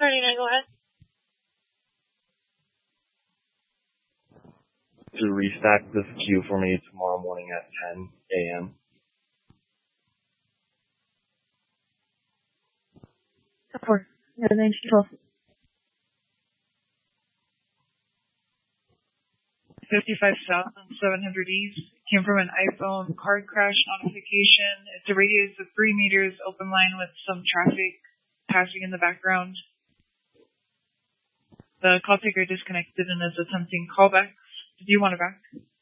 39, go ahead. To restack this queue for me tomorrow morning at 10 a.m. Of course. Yeah, 1912. 55 South on 700 East. Came from an iPhone card crash notification. It's a radius of 3 meters, open line with some traffic passing in the background. The call taker disconnected and is attempting callbacks. Did you want it back?